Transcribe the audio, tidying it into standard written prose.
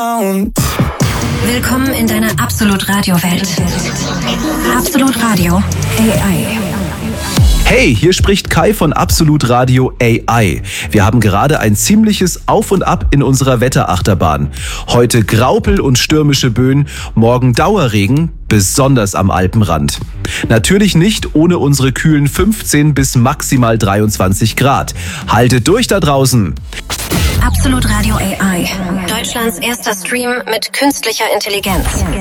Willkommen in deiner Absolut-Radio-Welt. Absolut-Radio AI. Hey, hier spricht Kai von Absolut Radio AI. Wir haben gerade ein ziemliches Auf und Ab in unserer Wetterachterbahn. Heute Graupel und stürmische Böen, morgen Dauerregen, besonders am Alpenrand. Natürlich nicht ohne unsere kühlen 15 bis maximal 23 Grad. Haltet durch da draußen! Absolut Radio AI. Deutschlands erster Stream mit künstlicher Intelligenz.